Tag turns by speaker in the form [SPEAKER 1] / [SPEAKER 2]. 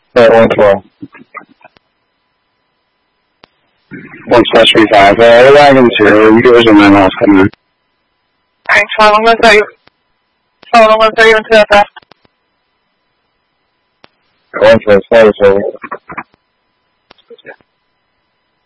[SPEAKER 1] 112. 1/35. The wagon's here. You guys are my last coming.
[SPEAKER 2] Thanks, Paul. I'm going to tell you until that.
[SPEAKER 1] 145.